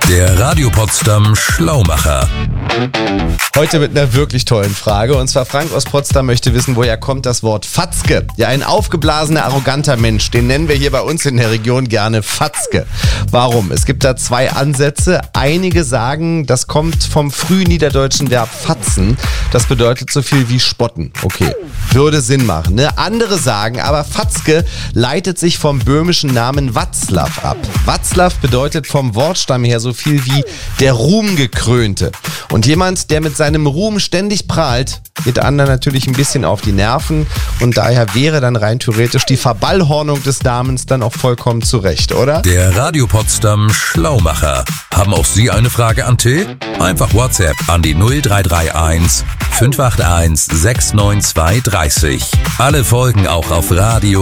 Der Radio Potsdam Schlaumacher. Heute mit einer wirklich tollen Frage. Und zwar Frank aus Potsdam möchte wissen, woher kommt das Wort Fatzke? Ja, ein aufgeblasener, arroganter Mensch. Den nennen wir hier bei uns in der Region gerne Fatzke. Warum? Es gibt da zwei Ansätze. Einige sagen, das kommt vom frühniederdeutschen Verb fatzen. Das bedeutet so viel wie spotten. Okay, würde Sinn machen, ne? Andere sagen aber, Fatzke leitet sich vom böhmischen Namen Watzlaw ab. Watzlaw bedeutet vom Wortstamm her so viel wie der Ruhmgekrönte. Und jemand, der mit seinem Ruhm ständig prahlt, geht anderen natürlich ein bisschen auf die Nerven. Und daher wäre dann rein theoretisch die Verballhornung des Namens dann auch vollkommen zurecht, oder? Der Radio Potsdam Schlaumacher. Haben auch Sie eine Frage an Till? Einfach WhatsApp an die 0331 581 69230. Alle Folgen auch auf Radio